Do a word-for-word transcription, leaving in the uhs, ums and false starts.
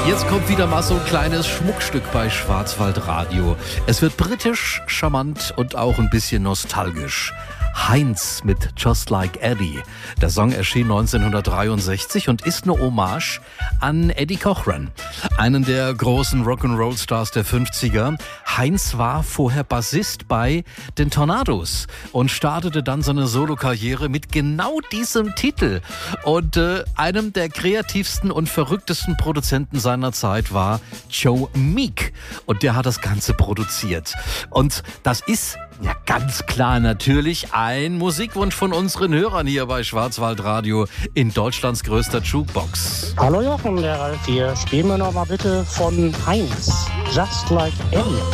Jetzt kommt wieder mal so ein kleines Schmuckstück bei Schwarzwaldradio. Es wird britisch, charmant und auch ein bisschen nostalgisch. Heinz mit Just Like Eddie. Der Song erschien neunzehnhundertdreiundsechzig und ist eine Hommage an Eddie Cochran, einen der großen Rock'n'Roll-Stars der fünfziger. Heinz war vorher Bassist bei den Tornados und startete dann seine Solokarriere mit genau diesem Titel. Und äh, einem der kreativsten und verrücktesten Produzenten seiner Zeit war Joe Meek. Und der hat das Ganze produziert. Und das ist ja ganz klar natürlich ein Musikwunsch von unseren Hörern hier bei Schwarzwaldradio in Deutschlands größter Jukebox. Hallo Jochen, der Ralf hier. Spielen wir noch mal bitte von Heinz. Just Like Eddie.